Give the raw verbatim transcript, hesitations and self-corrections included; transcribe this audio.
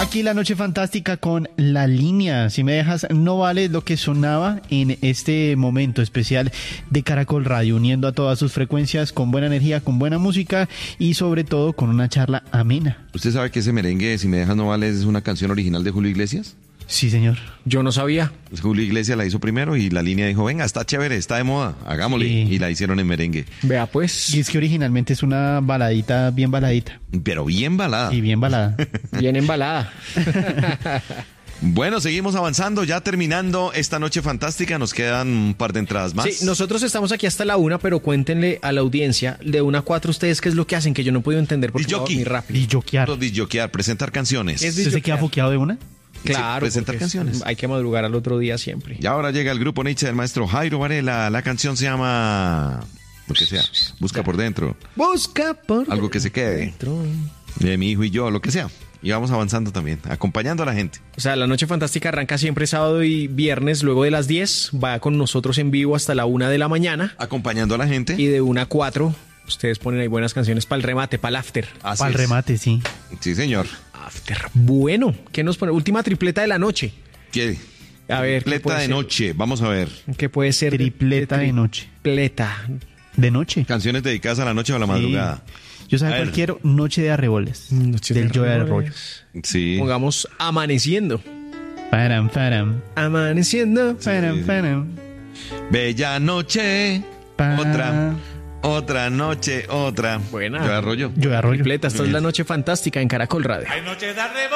Aquí la noche fantástica con La Línea. Si me dejas, no vale lo que sonaba en este momento especial de Caracol Radio, uniendo a todas sus frecuencias con buena energía, con buena música y sobre todo con una charla amena. ¿Usted sabe que ese merengue, Si me dejas no vale, es una canción original de Julio Iglesias? Sí, señor. Yo no sabía. Julio Iglesias la hizo primero y La Línea dijo, venga, está chévere, está de moda, hagámosle. Sí. Y la hicieron en merengue. Vea pues. Y es que originalmente es una baladita, bien baladita. Pero bien balada. Y bien balada. Bien embalada. Bueno, seguimos avanzando, ya terminando esta noche fantástica, nos quedan un par de entradas más. Sí, nosotros estamos aquí hasta la una, pero cuéntenle a la audiencia de una a cuatro ustedes qué es lo que hacen, que yo no he podido entender porque Disc va jockey. muy rápido. Y joquear. Disjoquear, presentar canciones. ¿Qué es ¿Usted se queda foqueado de una? Claro, presentar porque canciones. hay que madrugar al otro día siempre. Y ahora llega el grupo Nietzsche del maestro Jairo Varela. La canción se llama... lo que sea. Busca por dentro. Busca por Algo que se quede. dentro. De mi hijo y yo, lo que sea. Y vamos avanzando también, acompañando a la gente. O sea, la noche fantástica arranca siempre sábado y viernes, luego de las diez, va con nosotros en vivo hasta la una de la mañana. Acompañando a la gente. Y de una a cuatro, ustedes ponen ahí buenas canciones para el remate, para el after. Así Para el es. remate, sí. Sí, señor. After. Bueno, ¿qué nos pone? Última tripleta de la noche. ¿Qué? A ver, ¿qué Tripleta puede de ser? noche, vamos a ver. ¿Qué puede ser? Tripleta de noche. Tripleta. De noche. Canciones dedicadas a la noche o a la madrugada. Yo sabía A ver. cuál quiero, Noche de Arreboles. Noche de del Joe Arreboles. Arroyo. Sí. Pongamos amaneciendo. Param, param. Amaneciendo. Param, param. Bella noche. Pa- Otra. Otra noche, otra. Buena. Yo arroyo. Joe Arroyo. Tripleta. Esta es la noche fantástica en Caracol Radio. Hay noche de arrebo.